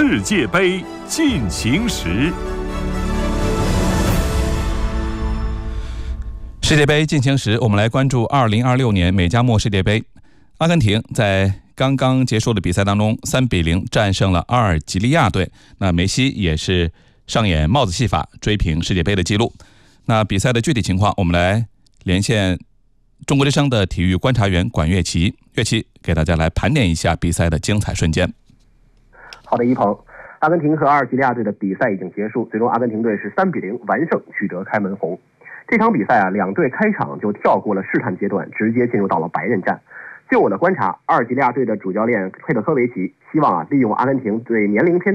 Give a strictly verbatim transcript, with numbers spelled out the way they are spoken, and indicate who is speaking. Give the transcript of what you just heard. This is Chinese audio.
Speaker 1: 世界杯进行时。
Speaker 2: 世界杯进行时，我们来关注二零二六年美加墨世界杯。阿根廷在刚刚结束的比赛当中三比零战胜了阿尔及利亚队，那梅西也是上演帽子戏法追平世界杯的记录。那比赛的具体情况，我们来连线中国之声的体育观察员管乐琪，乐琪给大家来盘点一下比赛的精彩瞬间。
Speaker 3: 好的，一鹏，阿根廷和阿尔及利亚队的比赛已经结束，最终阿根廷队是三比零完胜，取得开门红。这场比赛啊，两队开场就跳过了试探阶段，直接进入到了白刃战。就我的观察，阿尔及利亚队的主教练佩德科维奇希望啊，利用阿根廷对年龄偏